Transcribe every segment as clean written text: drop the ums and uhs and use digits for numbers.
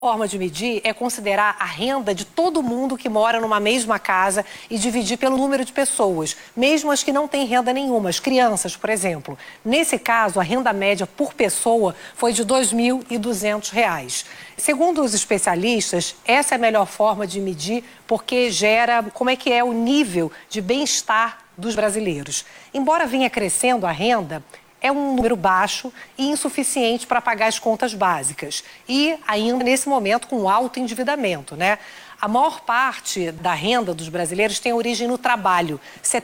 Forma de medir é considerar a renda de todo mundo que mora numa mesma casa e dividir pelo número de pessoas, mesmo as que não têm renda nenhuma, as crianças, por exemplo. Nesse caso, a renda média por pessoa foi de R$ 2.200. Segundo os especialistas, essa é a melhor forma de medir porque gera como é que é o nível de bem-estar dos brasileiros. Embora venha crescendo a renda, é um número baixo e insuficiente para pagar as contas básicas. E ainda nesse momento com alto endividamento, né? A maior parte da renda dos brasileiros tem origem no trabalho.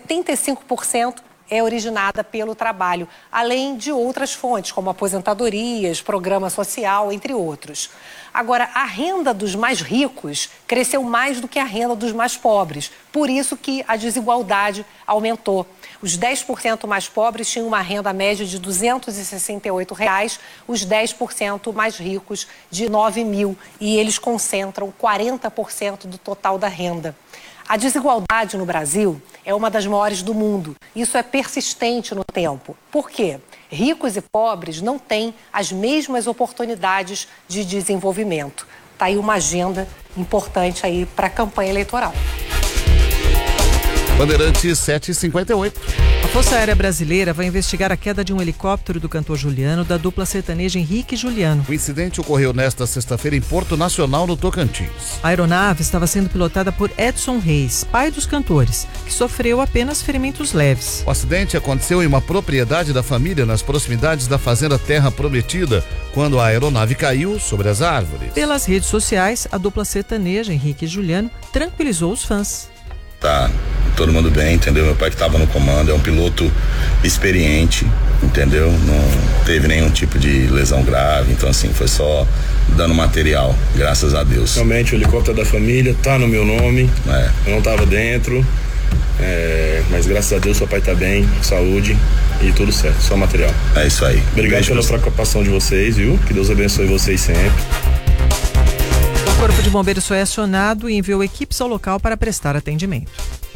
75% é originada pelo trabalho, além de outras fontes, como aposentadorias, programa social, entre outros. Agora, a renda dos mais ricos cresceu mais do que a renda dos mais pobres. Por isso que a desigualdade aumentou. Os 10% mais pobres tinham uma renda média de R$ 268, os 10% mais ricos de R$ 9.000. E eles concentram 40% do total da renda. A desigualdade no Brasil é uma das maiores do mundo. Isso é persistente no tempo. Por quê? Ricos e pobres não têm as mesmas oportunidades de desenvolvimento. Está aí uma agenda importante aí para a campanha eleitoral. Bandeirantes 7h58. A Força Aérea Brasileira vai investigar a queda de um helicóptero do cantor Juliano da dupla sertaneja Henrique e Juliano. O incidente ocorreu nesta sexta-feira em Porto Nacional, no Tocantins. A aeronave estava sendo pilotada por Edson Reis, pai dos cantores, que sofreu apenas ferimentos leves. O acidente aconteceu em uma propriedade da família nas proximidades da Fazenda Terra Prometida, quando a aeronave caiu sobre as árvores. Pelas redes sociais, a dupla sertaneja Henrique e Juliano tranquilizou os fãs. Tá todo mundo bem, entendeu? Meu pai que estava no comando, é um piloto experiente, entendeu? Não teve nenhum tipo de lesão grave, então assim, foi só dano material, graças a Deus. Realmente o helicóptero da família tá no meu nome, eu não tava dentro, mas graças a Deus seu pai tá bem, saúde e tudo certo, só material. É isso aí. Obrigado pela preocupação de vocês, viu? Que Deus abençoe vocês sempre. O Corpo de Bombeiros foi acionado e enviou equipes ao local para prestar atendimento.